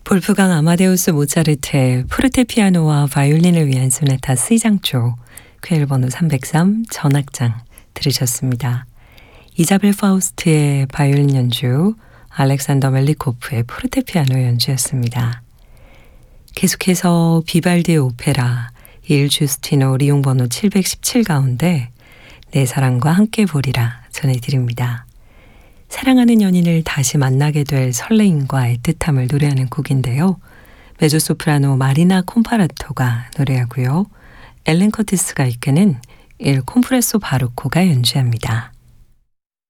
볼프강 아마데우스 모차르트의 포르테피아노와 바이올린을 위한 소나타 C장조 쾌일 번호 303 전악장 들으셨습니다. 이자벨 파우스트의 바이올린 연주, 알렉산더 멜리코프의 포르테피아노 연주였습니다. 계속해서 비발디의 오페라 일 주스티노 리용 번호 717 가운데 내 사랑과 함께 보리라 전해드립니다. 사랑하는 연인을 다시 만나게 될 설레임과 애틋함을 노래하는 곡인데요. 메조소프라노 마리나 콤파라토가 노래하고요. 엘렌 커티스가 이끄는 일 콤프레소 바르코가 연주합니다.